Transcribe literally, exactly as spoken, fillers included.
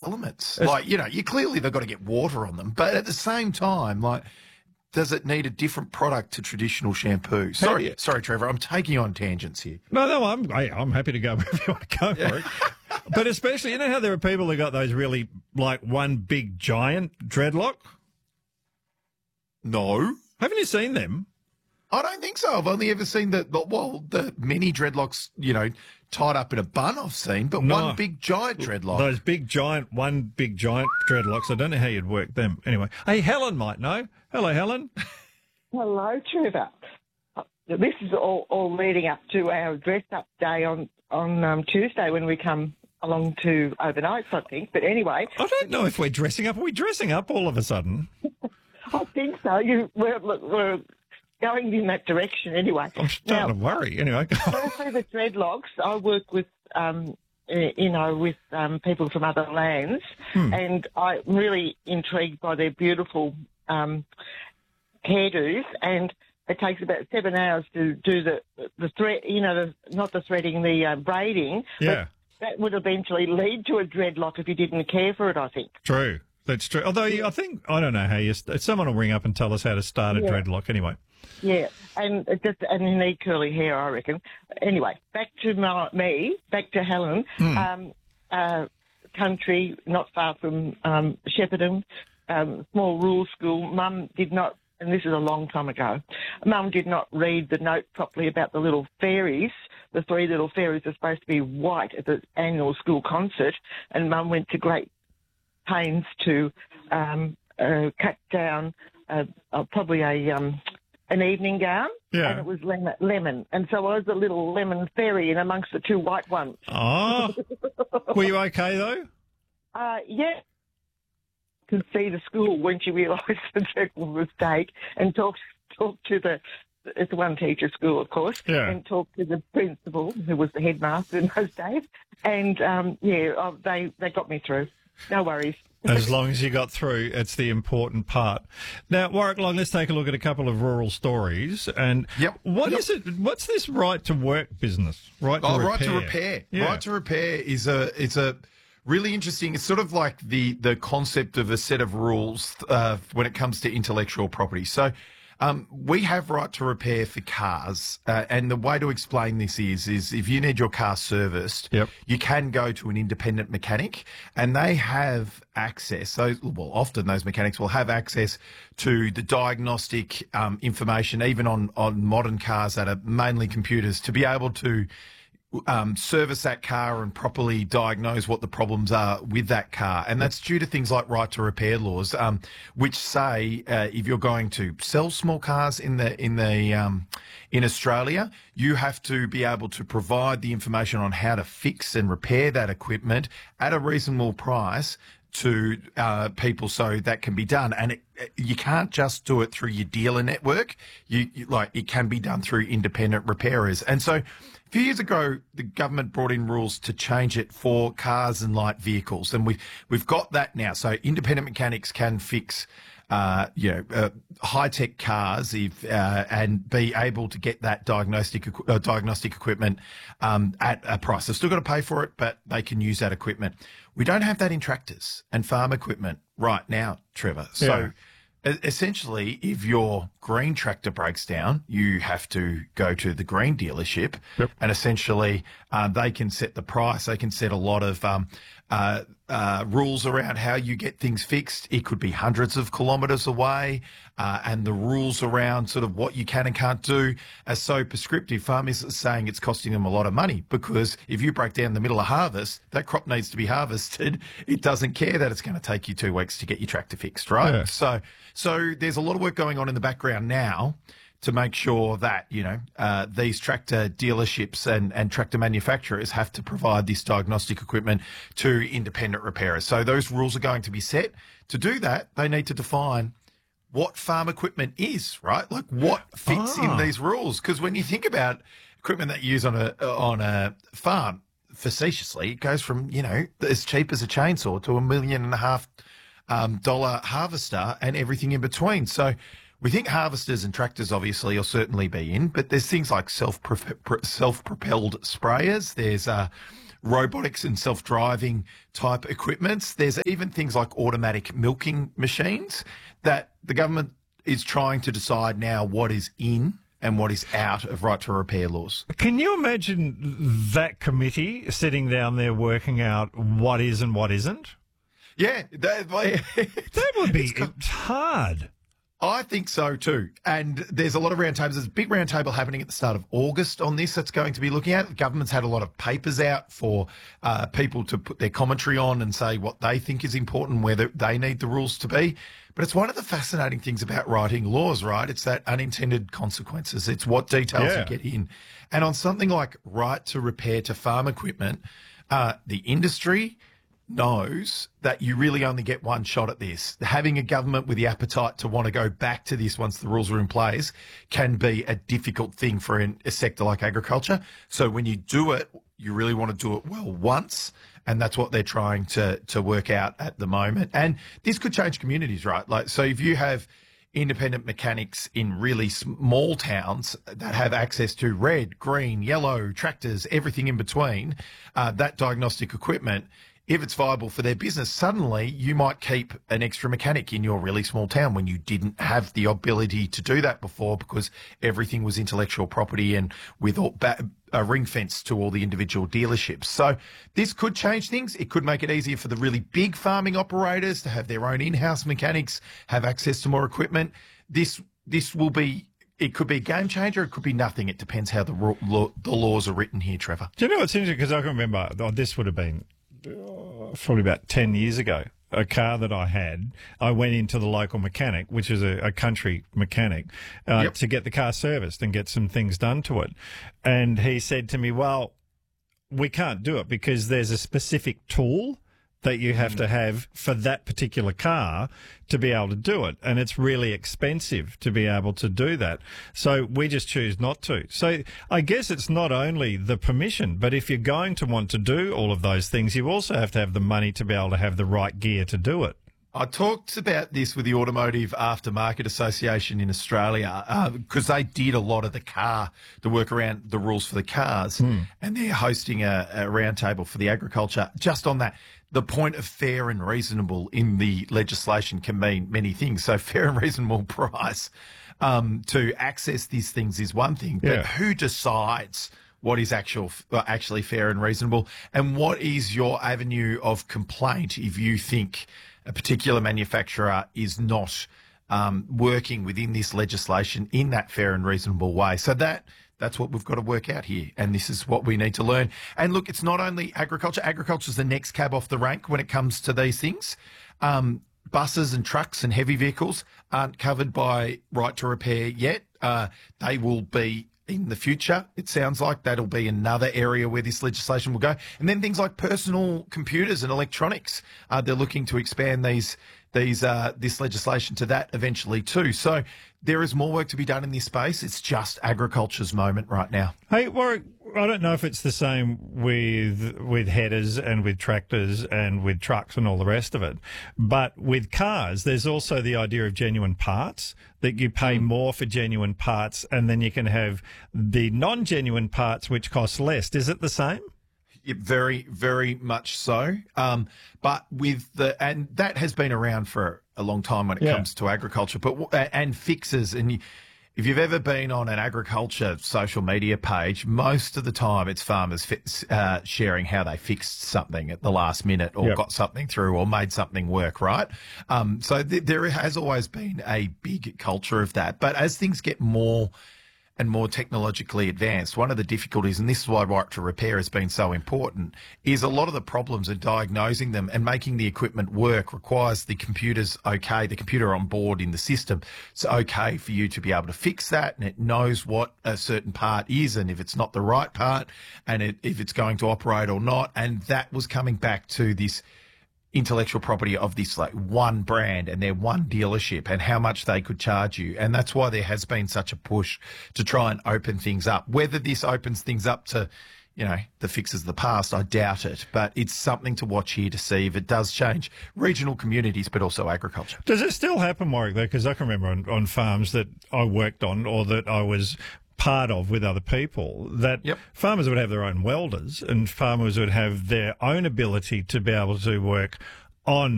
elements. It's- like, you know, you clearly they've got to get water on them, but at the same time, like, does it need a different product to traditional shampoo? Sorry, you- sorry, Trevor, I'm taking you on tangents here. No, no, I'm I, I'm happy to go wherever you want to go for it. But especially, you know how there are people who got those really, like, one big giant dreadlock? No, Haven't you seen them? I don't think so. I've only ever seen the, the well, the mini dreadlocks, you know, tied up in a bun I've seen, but No. one big giant dreadlock. Those big giant, one big giant dreadlocks. I don't know how you'd work them. Anyway, hey, Helen might know. Hello, Helen. Hello, Trevor. Uh, This is all, all leading up to our dress-up day on, on um, Tuesday when we come along to overnights, I think. But anyway, I don't know if we're dressing up. Are we dressing up all of a sudden? I think so. You, we're, we're going in that direction anyway. I'm starting to worry. Anyway, Firstly, the dreadlocks, I work with, um, eh, you know, with um, people from other lands, and I'm really intrigued by their beautiful um, hairdos, and it takes about seven hours to do the the thread, you know, the, not the threading, the uh, braiding. yeah, But that would eventually lead to a dreadlock if you didn't care for it, I think. true. That's true. Although I think, I don't know how you, st- someone will ring up and tell us how to start a Yeah. dreadlock anyway. Yeah, and it just and you need curly hair, I reckon. Anyway, back to my, me, back to Helen. Um, uh, country not far from um, Shepparton, um, small rural school. Mum did not, and this is a long time ago. Mum did not read the note properly about the little fairies. The three little fairies are supposed to be white at the annual school concert, and Mum went to great pains to um, uh, cut down uh, uh, probably a um, an evening gown, Yeah. and it was lemon, lemon. And so I was a little lemon fairy in amongst the two white ones. Oh, were you okay though? Uh, yeah. Could see the school when she realised the dreadful mistake and talked talked to the it's a one teacher school, of course, Yeah. and talked to the principal, who was the headmaster in those days. And um, yeah, uh, they they got me through. No worries. As long as you got through, it's the important part. Now, Warwick Long, let's take a look at a couple of rural stories. And Yep. what Yep. is it? What's this right to work business? Right to Oh, repair. right to repair. Yeah. Right to repair is a it's a really interesting. It's sort of like the the concept of a set of rules uh, when it comes to intellectual property. So. Um, we have right to repair for cars, uh, and the way to explain this is, is if you need your car serviced, Yep. you can go to an independent mechanic, and they have access. Those, well, often those mechanics will have access to the diagnostic um, information, even on on modern cars that are mainly computers, to be able to um, service that car and properly diagnose what the problems are with that car. And that's due to things like right to repair laws, um, which say uh, if you're going to sell small cars in the in the um, in Australia, you have to be able to provide the information on how to fix and repair that equipment at a reasonable price to uh, people, so that can be done. And it, you can't just do it through your dealer network. You, you like it can be done through independent repairers. And so a few years ago, the government brought in rules to change it for cars and light vehicles, and we've we've got that now. So independent mechanics can fix, uh, you know, uh, high tech cars if uh, and be able to get that diagnostic equi- uh, diagnostic equipment um, at a price. They've still got to pay for it, but they can use that equipment. We don't have that in tractors and farm equipment right now, Trevor. So. Yeah. E- Essentially, if your green tractor breaks down, you have to go to the green dealership, Yep. and essentially uh, they can set the price. They can set a lot of um, uh, uh, rules around how you get things fixed. It could be hundreds of kilometres away, uh, and the rules around sort of what you can and can't do are so prescriptive. Farmers are saying it's costing them a lot of money, because if you break down in the middle of harvest, that crop needs to be harvested. It doesn't care that it's going to take you two weeks to get your tractor fixed, right? Yeah. So, so there's a lot of work going on in the background now to make sure that, you know, uh, these tractor dealerships and, and tractor manufacturers have to provide this diagnostic equipment to independent repairers. So those rules are going to be set. To do that, they need to define what farm equipment is, right? Like what fits Ah. in these rules. Because when you think about equipment that you use on a on a farm, facetiously, it goes from, you know, as cheap as a chainsaw to a million and a half um, dollar harvester and everything in between. So we think harvesters and tractors obviously will certainly be in, but there's things like self self propelled sprayers. There's uh, robotics and self-driving type equipments. There's even things like automatic milking machines that the government is trying to decide now what is in and what is out of right to repair laws. Can you imagine that committee sitting down there working out what is and what isn't? Yeah, that, that would be hard. I think so too. And there's a lot of roundtables. There's a big roundtable happening at the start of August on this that's going to be looking at. The government's had a lot of papers out for uh, people to put their commentary on and say what they think is important, whether they need the rules to be. But it's one of the fascinating things about writing laws, right? It's that unintended consequences. It's what details Yeah. you get in. And on something like right to repair to farm equipment, uh, the industry knows that you really only get one shot at this. Having a government with the appetite to want to go back to this once the rules are in place can be a difficult thing for an, a sector like agriculture. So when you do it, you really want to do it well once. And that's what they're trying to, to work out at the moment. And this could change communities, right? Like, so if you have independent mechanics in really small towns that have access to red, green, yellow tractors, everything in between, uh, that diagnostic equipment, if it's viable for their business, suddenly you might keep an extra mechanic in your really small town when you didn't have the ability to do that before because everything was intellectual property and with all ba- a ring fence to all the individual dealerships. So this could change things. It could make it easier for the really big farming operators to have their own in-house mechanics, have access to more equipment. This this will be, it could be a game changer. It could be nothing. It depends how the, ro- law, the laws are written here, Trevor. Do you know what's interesting? Because I can remember, oh, this would have been uh, probably about ten years ago. A car that I had, I went into the local mechanic, which is a, a country mechanic, uh, Yep. to get the car serviced and get some things done to it. And he said to me, well, we can't do it because there's a specific tool that you have to have for that particular car to be able to do it. And it's really expensive to be able to do that. So we just choose not to. So I guess it's not only the permission, but if you're going to want to do all of those things, you also have to have the money to be able to have the right gear to do it. I talked about this with the Automotive Aftermarket Association in Australia because uh, they did a lot of the car, the work around the rules for the cars, mm. and they're hosting a, a roundtable for the agriculture just on that. The point of fair and reasonable in the legislation can mean many things. So fair and reasonable price um, to access these things is one thing, but Yeah. who decides what is actual, uh, actually fair and reasonable, and what is your avenue of complaint if you think a particular manufacturer is not um, working within this legislation in that fair and reasonable way? So that that's what we've got to work out here, and this is what we need to learn. And look, it's not only agriculture. Agriculture is the next cab off the rank when it comes to these things. Um, buses and trucks and heavy vehicles aren't covered by right to repair yet. Uh, they will be in the future. It sounds like that'll be another area where this legislation will go. And then things like personal computers and electronics. Uh, they're looking to expand these these uh, this legislation to that eventually too. So there is more work to be done in this space. It's just agriculture's moment right now. Hey, Warwick, I don't know if it's the same with with headers and with tractors and with trucks and all the rest of it, but with cars, there's also the idea of genuine parts, that you pay more for genuine parts and then you can have the non-genuine parts which cost less. Is it the same? Yeah, very, very much so. Um, but with the, and that has been around for a long time when it Yeah. comes to agriculture, but, and fixes. And you, if you've ever been on an agriculture social media page, most of the time it's farmers fi- uh, sharing how they fixed something at the last minute or Yep. got something through or made something work, right? Um, so th- there has always been a big culture of that. But as things get more and more technologically advanced, one of the difficulties, and this is why right to repair has been so important, is a lot of the problems in diagnosing them and making the equipment work requires the computer's okay, the computer on board in the system. It's okay for you to be able to fix that, and it knows what a certain part is and if it's not the right part and it, if it's going to operate or not. And that was coming back to this intellectual property of this like one brand and their one dealership and how much they could charge you. And that's why there has been such a push to try and open things up. Whether this opens things up to, you know, the fixes of the past, I doubt it. But it's something to watch here to see if it does change regional communities, but also agriculture. Does it still happen, Warwick, though? Because I can remember on, on farms that I worked on or that I was part of with other people, that Yep. farmers would have their own welders and farmers would have their own ability to be able to work on